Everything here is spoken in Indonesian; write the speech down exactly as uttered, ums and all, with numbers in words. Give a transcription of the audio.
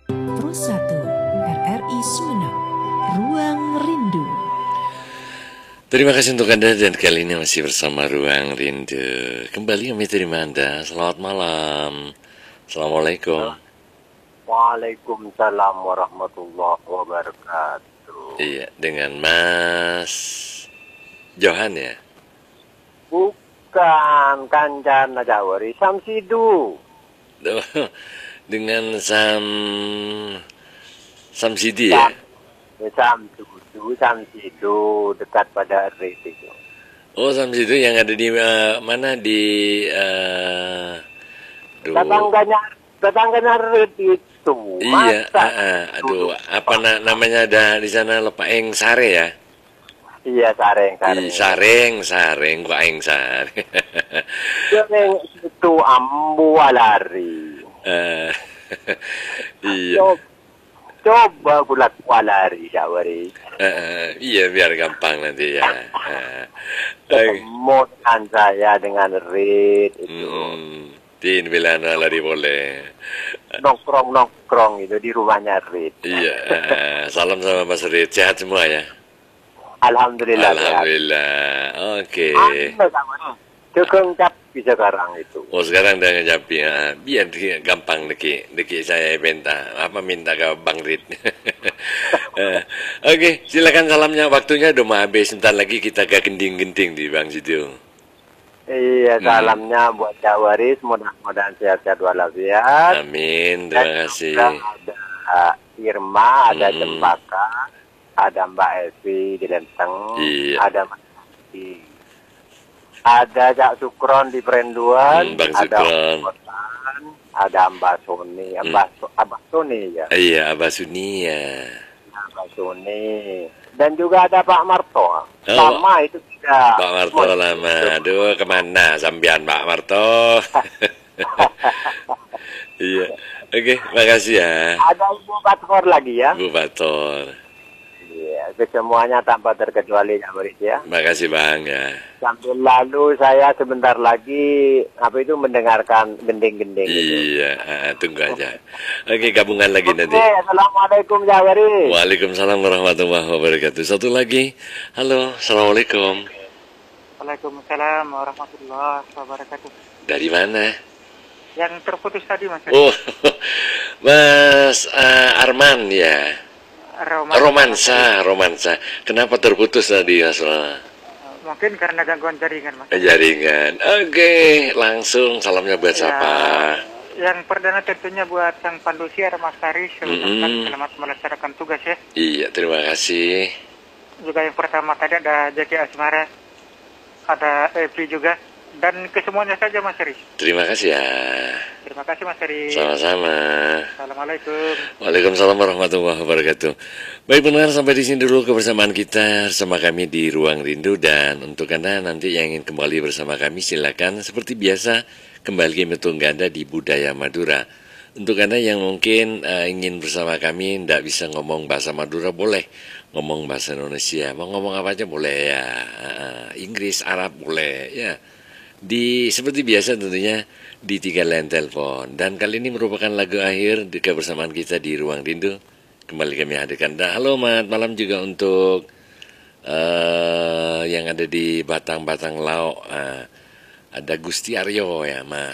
Pro satu R R I Sumeneb, Ruang Rindu. Terima kasih untuk Anda dan kali ini masih bersama Ruang Rindu. Kembali kami terima Anda. Selamat malam. Assalamualaikum. Waalaikumsalam warahmatullahi wabarakatuh. Iya, dengan Mas Johan ya? Bukan, Kancana Jawari, Samsidu. Dengan Sam Samsidi ya? Samsidu, Samsidu, dekat pada R itu. Oh, Samsidi yang ada di uh, mana di uh, tetangganya tetangganya Red itu. Iya, Masa? uh, uh, aduh, apa na namanya ada di sana Lepaeng Sare ya? Iya, sareng, sareng. Ih, sareng, sareng, gua aing sareng. Sareng itu ambu walari. Uh, iya. Coba, coba bulat walari, Jawari. Uh, iya, biar gampang nanti ya. Uh, Ketemu dengan saya dengan Red itu. Hmm, tin bilana lari boleh. Nongkrong nongkrong itu di rumahnya Red. Iya, uh, salam sama Mas Rid, sehat semua ya. Alhamdulillah. Alhamdulillah. Oke. Okay. Cekeng capi sekarang itu. Oh, sekarang udah ngejapi ya. Biar dia gampang deki, deki saya minta apa minta ke Bang Rid. uh, Oke, okay, silakan salamnya. Waktunya udah mau habis. Sebentar lagi kita ke genting-genting di Bang Situ. Iya, salamnya hmm. buat Jawaris, mudah-mudahan sehat-sehat walafiat. Amin, terima kasih. Ada Irma, ada hmm. Cempaka, ada Mbak Evi di Lenteng, iya. ada Mas Evi, ada Cak Sukron di Perenduan, hmm, Bang ada Sukron, ada Mbak Suni, Mbak hmm. Abah Suni ya. Iya, Abah Suni ya. Mbak Suni, dan juga ada Pak Marto. Oh, lama itu tidak. Pak Marto lama. Aduh, kemana sambian Pak Marto? Iya. Oke, makasih ya. Ada Ibu Bator lagi ya. Bu Bator. Iya, semuanya tanpa terkecuali ya, Baris ya. Makasih Bang ya. Sambil lalu saya sebentar lagi apa itu mendengarkan gending-gending. Iya, uh, tunggu aja. Oke, gabungan lagi Oke, nanti. Assalamualaikum ya, Baris. Waalaikumsalam warahmatullahi wabarakatuh. Satu lagi. Halo, Assalamualaikum. Waalaikumsalam warahmatullahi wabarakatuh. Dari mana? Yang terputus tadi Mas. Oh, Mas uh, Arman ya. Romansa. Romansa, romansa. Kenapa terputus tadi Mas? Mungkin karena gangguan jaringan Mas. Jaringan. Oke, langsung salamnya buat ya, siapa? Yang perdana tentunya buat Sang Pandusiar Mas Haris. Mm -hmm. Selamat melaksanakan tugas ya. Iya, terima kasih. Juga yang pertama tadi ada Jaki Asmara, ada Evi juga, dan kesemuanya saja Mas Haris. Terima kasih ya. Terima kasih Mas Haris. Sama-sama. Assalamualaikum. Waalaikumsalam warahmatullahi wabarakatuh. Baik benar, sampai di sini dulu kebersamaan kita bersama kami di Ruang Rindu. Dan untuk Anda nanti yang ingin kembali bersama kami, silakan seperti biasa kembali ke Tunggu Anda di Budaya Madura. Untuk Anda yang mungkin uh, ingin bersama kami tidak bisa ngomong bahasa Madura, boleh ngomong bahasa Indonesia. Mau ngomong apa aja boleh ya. Uh, Inggris, Arab boleh ya. Di seperti biasa tentunya di tiga line telepon. Dan kali ini merupakan lagu akhir di kebersamaan kita di Ruang Rindu. Kembali kami hadirkan. Dan halo mat malam juga untuk uh, yang ada di Batang-Batang Lauk. Uh, ada Gusti Aryo ya Mas.